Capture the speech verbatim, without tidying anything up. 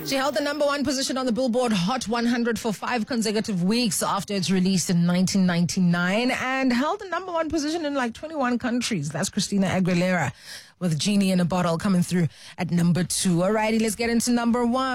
She held the number one position on the Billboard Hot one hundred for five consecutive weeks after its release in nineteen ninety-nine and held the number one position in like twenty-one countries. That's Christina Aguilera with Genie in a Bottle coming through at number two. Alrighty, let's get into number one.